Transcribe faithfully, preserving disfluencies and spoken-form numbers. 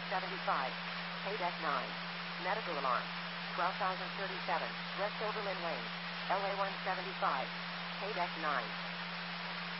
seventy-five. Paydeck nine. Medical alarm. twelve thousand thirty-seven. West Overland Lane. L A one seventy-five. Paydeck nine.